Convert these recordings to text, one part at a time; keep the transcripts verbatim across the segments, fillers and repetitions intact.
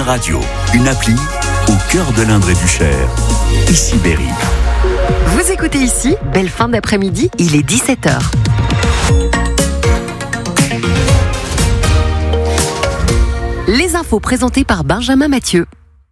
Radio, une appli au cœur de l'Indre et du Cher. Ici Berry. Vous écoutez Ici, belle fin d'après-midi, il est dix-sept heures. Les infos présentées par Benjamin Mathieu.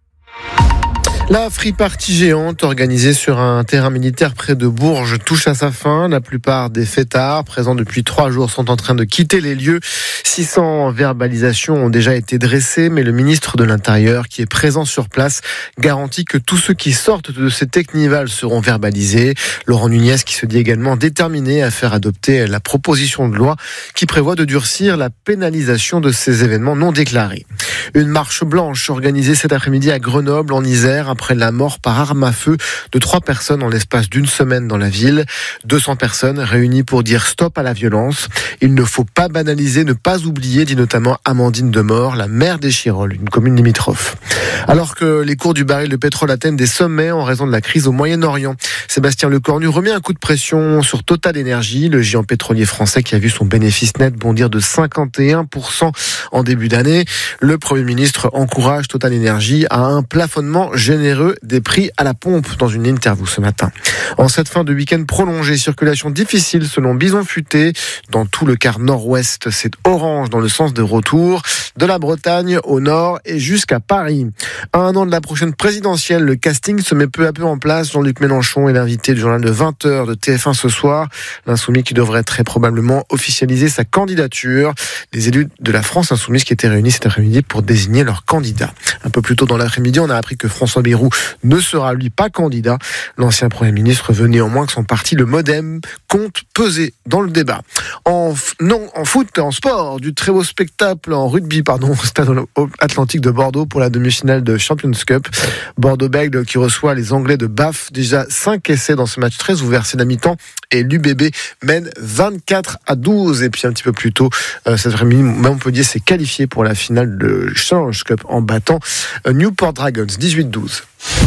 La free party géante organisée sur un terrain militaire près de Bourges touche à sa fin. La plupart des fêtards présents depuis trois jours sont en train de quitter les lieux. six cents verbalisations ont déjà été dressées, mais le ministre de l'Intérieur, qui est présent sur place, garantit que tous ceux qui sortent de ces technivals seront verbalisés. Laurent Nunez, qui se dit également déterminé à faire adopter la proposition de loi qui prévoit de durcir la pénalisation de ces événements non déclarés. Une marche blanche organisée cet après-midi à Grenoble, en Isère, après la mort par arme à feu de trois personnes en l'espace d'une semaine dans la ville. deux cents personnes réunies pour dire stop à la violence. Il ne faut pas banaliser, ne pas oublier, dit notamment Amandine Demort, la maire d'Échirolles, une commune limitrophe. Alors que les cours du baril de pétrole atteignent des sommets en raison de la crise au Moyen-Orient, Sébastien Lecornu remet un coup de pression sur Total Energy, le géant pétrolier français qui a vu son bénéfice net bondir de cinquante et un pour cent en début d'année. Le Premier ministre encourage Total Energy à un plafonnement généreux des prix à la pompe dans une interview ce matin. En cette fin de week-end prolongé, circulation difficile selon Bison Futé. Dans tout le quart nord-ouest, c'est orange dans le sens de retour, de la Bretagne au nord et jusqu'à Paris. À un an de la prochaine présidentielle, le casting se met peu à peu en place. Jean-Luc Mélenchon est l'invité du journal de vingt heures de T F un ce soir. L'insoumis qui devrait très probablement officialiser sa candidature. Les élus de la France insoumise qui étaient réunis cet après-midi pour désigner leur candidat. Un peu plus tôt dans l'après-midi, on a appris que François Bayrou ne sera lui pas candidat. L'ancien Premier ministre veut néanmoins que son parti, le Modem, compte peser dans le débat. En, f- non, en foot, en sport, du très beau spectacle en rugby, pardon, au stade Atlantique de Bordeaux pour la demi-finale de Champions Cup. Bordeaux-Bègles qui reçoit les Anglais de Bath. Déjà cinq essais dans ce match très ouvert, c'est la mi-temps. Et l'U B B mène vingt-quatre à douze. Et puis un petit peu plus tôt, euh, cet après-midi, Montpellier s'est qualifié pour la finale de Challenge Cup en battant euh, Newport Dragons dix-huit douze.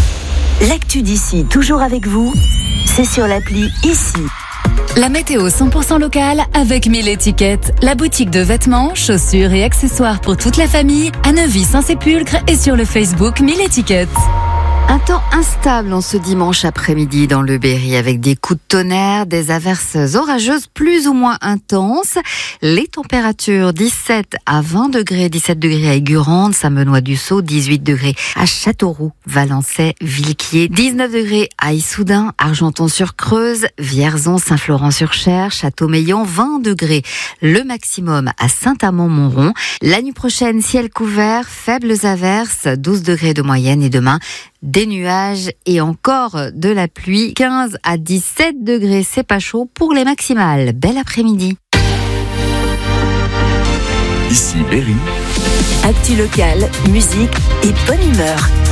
L'actu d'ici, toujours avec vous, c'est sur l'appli Ici. La météo cent pour cent locale avec mille étiquettes. La boutique de vêtements, chaussures et accessoires pour toute la famille à Neuvy-Saint-Sépulcre et sur le Facebook mille étiquettes. Un temps instable en ce dimanche après-midi dans le Berry avec des coups de tonnerre, des averses orageuses plus ou moins intenses. Les températures dix-sept à vingt degrés, dix-sept degrés à Aigurande, Saint-Benoît-du-Sault, dix-huit degrés à Châteauroux, Valençay, Villequier, dix-neuf degrés à Issoudun, Argenton-sur-Creuse, Vierzon, Saint-Florent-sur-Cher, Châteaumeillan, vingt degrés le maximum à Saint-Amand-Montrond. La nuit prochaine, ciel couvert, faibles averses, douze degrés de moyenne et demain, des nuages et encore de la pluie, quinze à dix-sept degrés, c'est pas chaud pour les maximales. Bel après-midi. Ici Berry. Actu locale, musique et bonne humeur.